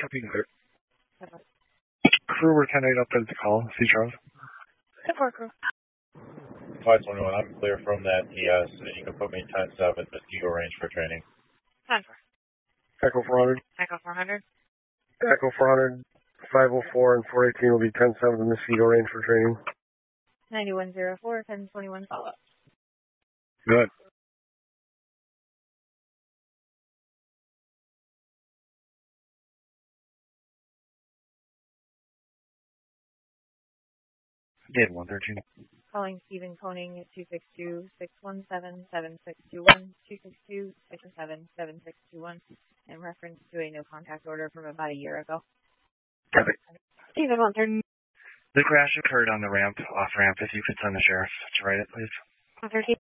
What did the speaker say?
Copy clear. Okay. Crew, we're 10-8 up at the call. See Charles. 10-4, crew. 521, I'm clear from that ES, and you can put me 10-7 Mosquito range for training. 10-4. Echo 400. Echo 400. Echo 400. 504 and 418 will be 10-7 in Mosquito range for training. 9104, 1021 follow-up. Good. Did 113. Calling Stephen Koenig at 262-617-7621, 262-617-7621, in reference to a no contact order from about a year ago. Copy. Stephen 113. The crash occurred on the ramp, off ramp. If you could send the sheriff to write it, please. 113.